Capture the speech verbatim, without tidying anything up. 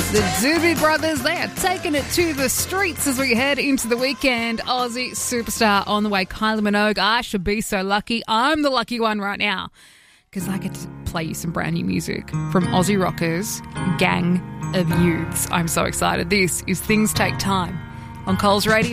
The Doobie Brothers, they are taking it to the streets as we head into the weekend. Aussie superstar on the way, Kylie Minogue. I should be so lucky. I'm the lucky one right now because I get to play you some brand new music from Aussie rockers, Gang of Youths. I'm so excited. This is Things Take Time on Coles Radio.